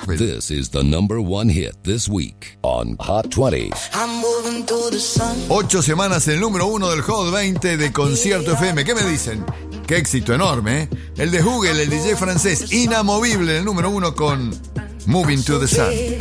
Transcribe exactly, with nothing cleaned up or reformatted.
Knoxville. This is the number one hit this week on Hot veinte. Ocho semanas en el número uno del Hot veinte de Concierto F M. ¿Qué me dicen? Qué éxito enorme, ¿eh? El de Hugel, el D J francés, inamovible en el número uno con Moving to the Sun.